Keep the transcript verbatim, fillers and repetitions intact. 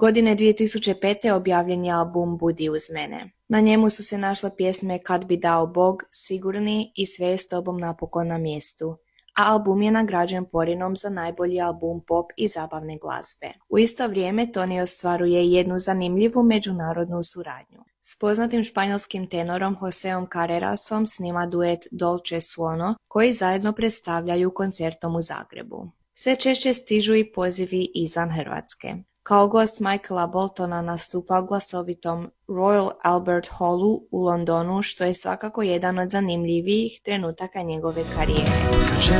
Godine dvije tisuće pete objavljen je album Budi uz mene. Na njemu su se našle pjesme Kad bi dao Bog, Sigurni i Sve je s tobom napokon na mjestu, a album je nagrađen Porinom za najbolji album pop i zabavne glazbe. U isto vrijeme Tony ostvaruje jednu zanimljivu međunarodnu suradnju. S poznatim španjolskim tenorom Joseom Carrerasom snima duet Dolce Suono, koji zajedno predstavljaju koncertom u Zagrebu. Sve češće stižu i pozivi izvan Hrvatske. Kao gost Michaela Boltona nastupa u glasovitom Royal Albert Hallu u Londonu, što je svakako jedan od zanimljivijih trenutaka njegove karijere.